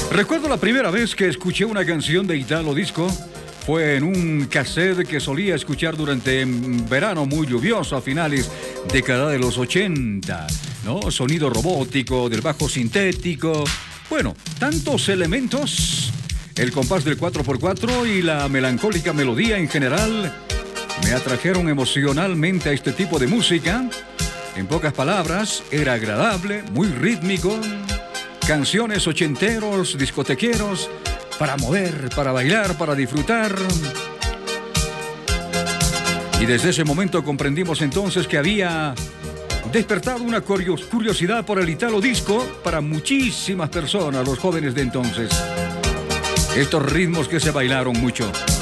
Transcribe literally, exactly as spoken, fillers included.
Recuerdo la primera vez que escuché una canción de Italo Disco. Fue en un cassette que solía escuchar durante un verano muy lluvioso a finales de década de los ochenta, ¿no? Sonido robótico, del bajo sintético. Bueno, tantos elementos. El compás del cuatro por cuatro y la melancólica melodía en general me atrajeron emocionalmente a este tipo de música. En pocas palabras, era agradable, muy rítmico. Canciones ochenteros, discotequeros, para mover, para bailar, para disfrutar. Y desde ese momento comprendimos entonces que había despertado una curiosidad por el Italo Disco para muchísimas personas, los jóvenes de entonces. Estos ritmos que se bailaron mucho.